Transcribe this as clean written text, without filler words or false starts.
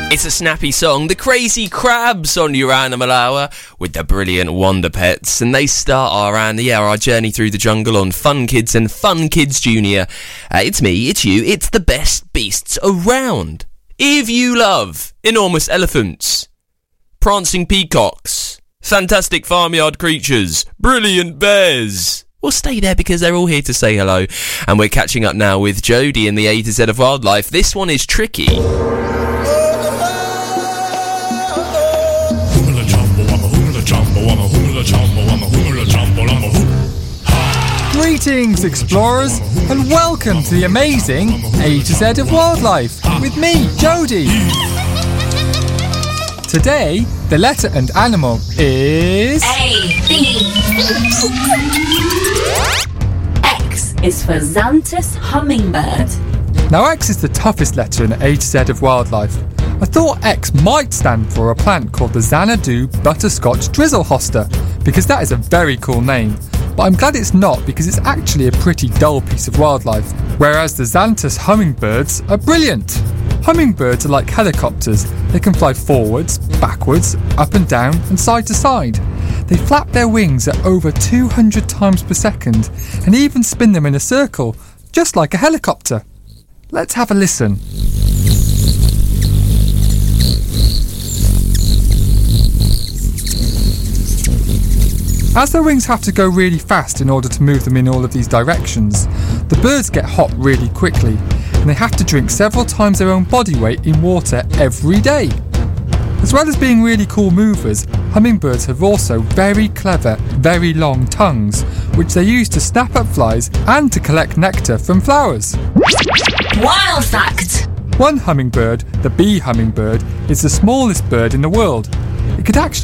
It's a snappy song, The Crazy Crabs on your Animal Hour with the brilliant Wonder Pets, and they start our journey through the jungle on Fun Kids and Fun Kids Junior. It's me, it's you, it's the best beasts around. If you love enormous elephants, prancing peacocks, fantastic farmyard creatures, brilliant bears, well, stay there because they're all here to say hello. And we're catching up now with Jodie in the A to Z of Wildlife. This one is tricky. Greetings, explorers, and welcome to the amazing A to Z of Wildlife with me, Jodie. Today, the letter and animal is A, B. X is for Xanthus hummingbird. Now X is the toughest letter in A to Z of Wildlife. I thought X might stand for a plant called the Xanadu butterscotch drizzlehoster, because that is a very cool name. But I'm glad it's not, because it's actually a pretty dull piece of wildlife. Whereas the Xanthus hummingbirds are brilliant. Hummingbirds are like helicopters. They can fly forwards, backwards, up and down, and side to side. They flap their wings at over 200 times per second, and even spin them in a circle, just like a helicopter. Let's have a listen. As their wings have to go really fast in order to move them in all of these directions, the birds get hot really quickly, and they have to drink several times their own body weight in water every day. As well as being really cool movers, hummingbirds have also very clever, very long tongues, which they use to snap up flies and to collect nectar from flowers. Wild fact! One hummingbird, the bee hummingbird, is the smallest bird in the world. It could actually